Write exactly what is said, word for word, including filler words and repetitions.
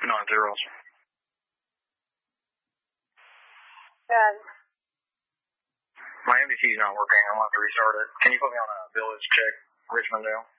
Non-zeros. Good. My M V C's not working. I want to restart it. Can you put me on a village check, Richmondale?